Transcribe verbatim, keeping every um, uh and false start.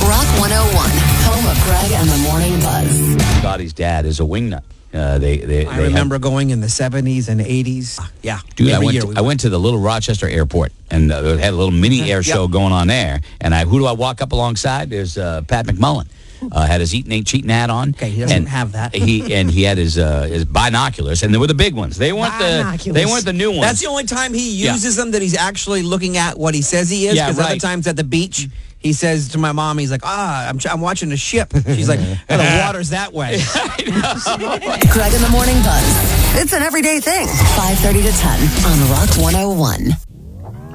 Rock one oh one, home of Greg and the Morning Buzz. Scotty's dad is a wingnut. Uh, they, they, I they remember had, going in the seventies and eighties. Yeah. Dude, I every went, year to, we I went to the little Rochester airport, and uh, they had a little mini air show Yep. going on there. And I, who do I walk up alongside? There's uh, Pat McMullen. Uh, had his eating ain't cheating hat on. Okay, he doesn't and have that. he and he had his uh, his binoculars, and they were the big ones. They weren't the Binoculars. they weren't the new ones. That's the only time he Yeah. uses them that he's actually looking at what he says he is. Yeah, Because other right. times at the beach, he says to my mom, he's like, ah, I'm, I'm watching a ship. She's like, oh, the water's that way. Greg and the Morning Buzz. It's an everyday thing. five thirty to ten on Rock one oh one.